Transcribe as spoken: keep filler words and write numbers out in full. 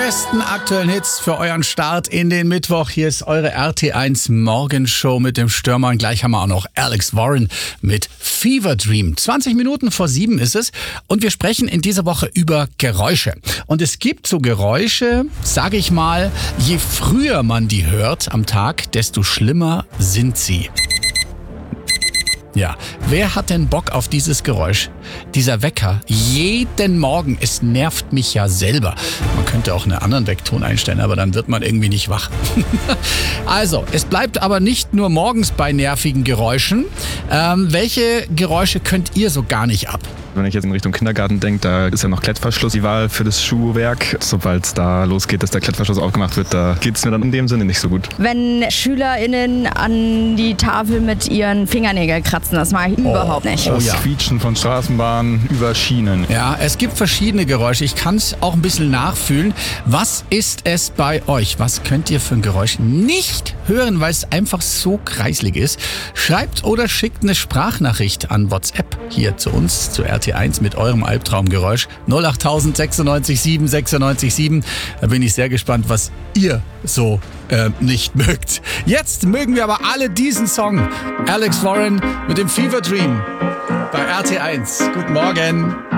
besten aktuellen Hits für euren Start in den Mittwoch. Hier ist eure R T eins Morgenshow mit dem Stürmer. Und gleich haben wir auch noch Alex Warren mit Fever Dream. zwanzig Minuten vor sieben ist es. Und wir sprechen in dieser Woche über Geräusche. Und es gibt so Geräusche, sage ich mal, je früher man die hört am Tag, desto schlimmer sind sie. Ja, wer hat denn Bock auf dieses Geräusch? Dieser Wecker, jeden Morgen, es nervt mich ja selber. Man könnte auch einen anderen Weckton einstellen, aber dann wird man irgendwie nicht wach. Also, es bleibt aber nicht nur morgens bei nervigen Geräuschen. Ähm, welche Geräusche könnt ihr so gar nicht ab? Wenn ich jetzt in Richtung Kindergarten denke, da ist ja noch Klettverschluss die Wahl für das Schuhwerk. Sobald es da losgeht, dass der Klettverschluss aufgemacht wird, da geht es mir dann in dem Sinne nicht so gut. Wenn SchülerInnen an die Tafel mit ihren Fingernägeln kratzen, das mag ich oh. überhaupt nicht. Das Oh ja. Quietschen von Straßenbahnen über Schienen. Ja, es gibt verschiedene Geräusche. Ich kann es auch ein bisschen nachfühlen. Was ist es bei euch? Was könnt ihr für ein Geräusch nicht hören, weil es einfach so kreislig ist? Schreibt oder schickt eine Sprachnachricht an WhatsApp hier zu uns, zu R T eins mit eurem Albtraumgeräusch. null acht tausend sechsundneunzig sieben sechsundneunzig sieben. Da bin ich sehr gespannt, was ihr so äh, nicht mögt. Jetzt mögen wir aber alle diesen Song. Alex Warren mit dem Fever Dream bei R T eins. Guten Morgen.